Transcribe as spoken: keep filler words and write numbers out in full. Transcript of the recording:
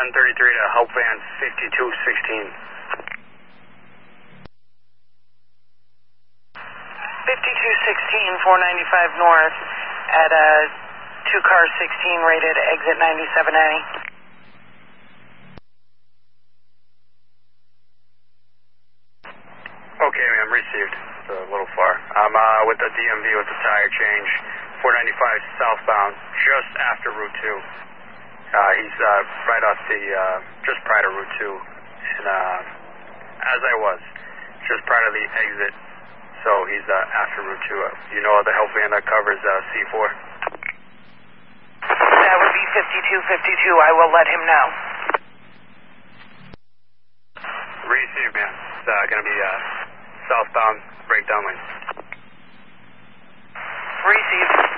one thirty-three to help van fifty-two sixteen. fifty-two sixteen, four ninety-five north at uh, two car sixteen rated exit ninety-seven A. Okay, ma'am, received. It's a little far. I'm uh, with the D M V with the tire change. four ninety-five southbound, just after Route two. Uh, he's uh, right off the, uh, just prior to Route two. And uh, as I was, just prior to the exit. So he's uh, after Route two. Uh, you know the help van that covers uh, C four? That would be fifty-two fifty-two. I will let him know. Received, man. It's uh, going to be uh, southbound breakdown lane. Received.